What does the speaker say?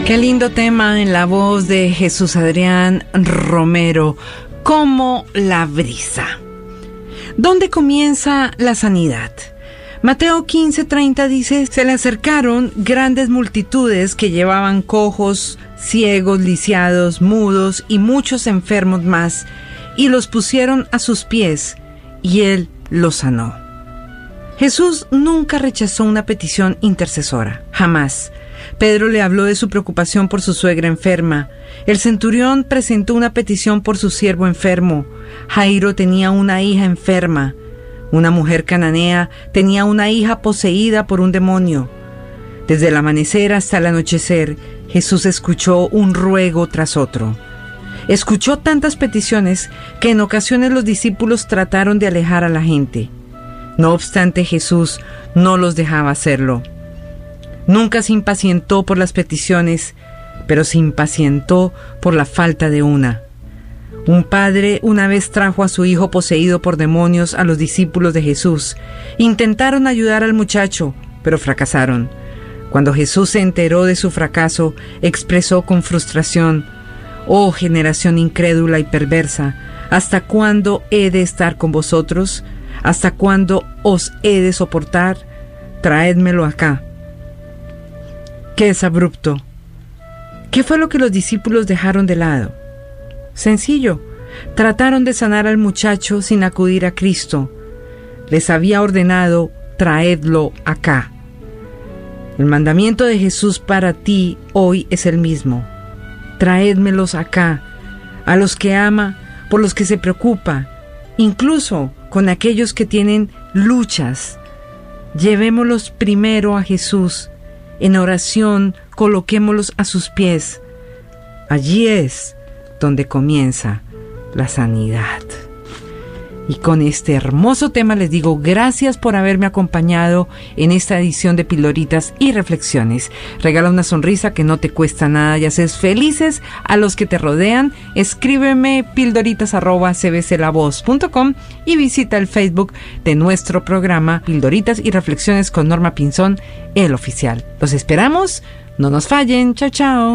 Qué lindo tema en la voz de Jesús Adrián Romero, como la brisa. ¿Dónde comienza la sanidad? Mateo 15:30 dice: se le acercaron grandes multitudes que llevaban cojos, ciegos, lisiados, mudos y muchos enfermos más, y los pusieron a sus pies, y él los sanó. Jesús nunca rechazó una petición intercesora, jamás. Pedro le habló de su preocupación por su suegra enferma. El centurión presentó una petición por su siervo enfermo. Jairo tenía una hija enferma. Una mujer cananea tenía una hija poseída por un demonio. Desde el amanecer hasta el anochecer, Jesús escuchó un ruego tras otro. Escuchó tantas peticiones que en ocasiones los discípulos trataron de alejar a la gente. No obstante, Jesús no los dejaba hacerlo. Nunca se impacientó por las peticiones, pero se impacientó por la falta de una. Un padre una vez trajo a su hijo poseído por demonios a los discípulos de Jesús. Intentaron ayudar al muchacho, pero fracasaron. Cuando Jesús se enteró de su fracaso, expresó con frustración: «Oh generación incrédula y perversa, ¿hasta cuándo he de estar con vosotros? ¿Hasta cuándo os he de soportar? Traédmelo acá». ¿Qué es abrupto? ¿Qué fue lo que los discípulos dejaron de lado? Sencillo, trataron de sanar al muchacho sin acudir a Cristo. Les había ordenado: traedlo acá. El mandamiento de Jesús para ti hoy es el mismo: traédmelos acá, a los que ama, por los que se preocupa, incluso con aquellos que tienen luchas. Llevémoslos primero a Jesús. En oración, coloquémoslos a sus pies. Allí es donde comienza la sanidad. Y con este hermoso tema les digo gracias por haberme acompañado en esta edición de Pildoritas y Reflexiones. Regala una sonrisa que no te cuesta nada y haces felices a los que te rodean. Escríbeme pildoritas@cbclavoz.com y visita el Facebook de nuestro programa Pildoritas y Reflexiones con Norma Pinzón, el oficial. Los esperamos, no nos fallen. Chao, chao.